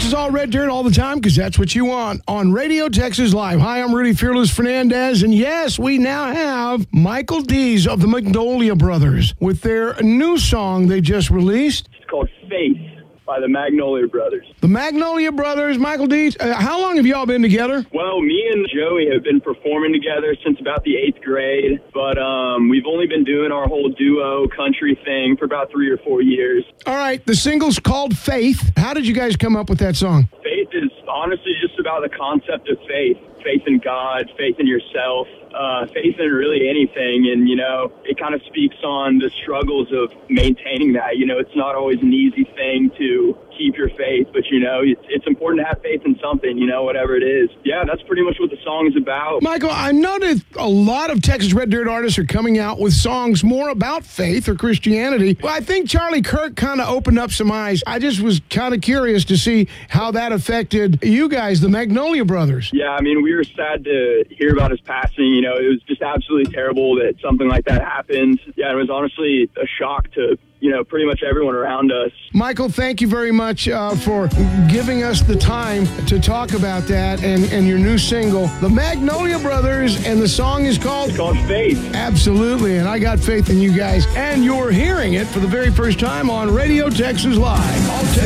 Texas All Red Dirt all the time because that's what you want on Radio Texas Live. Hi, I'm Rudy Fearless Fernandez, and yes, we now have Michael Dees of the Magnolia Brothers with their new song they just released. It's called Faith by the Magnolia Brothers. The Magnolia Brothers, Michael Dees, how long have y'all been together? Well, me and Joey have been performing together since about the 8th grade, but we've only been doing our whole duo country thing for about 3 or 4 years. All right, the single's called Faith. How did you guys come up with that song? Faith is honestly just about the concept of faith. Faith in God, faith in yourself, faith in really anything. And, you know, it kind of speaks on the struggles of maintaining that. You know, it's not always an easy thing to keep your faith, but, you know, it's important to have faith in something, you know, whatever it is. Yeah, that's pretty much what the song is about. Michael, I noticed a lot of Texas Red Dirt artists are coming out with songs more about faith or Christianity. Well, I think Charlie Kirk kind of opened up some eyes. I just was kind of curious to see how that affected you guys, the Magnolia Brothers. Yeah, I mean, we were sad to hear about his passing. You know, it was just absolutely terrible that something like that happened. Yeah, it was honestly a shock to, you know, pretty much everyone around us. Michael, thank you very much for giving us the time to talk about that and your new single, The Magnolia Brothers, and the song is called? It's called Faith. Absolutely, and I got faith in you guys. And you're hearing it for the very first time on Radio Texas Live.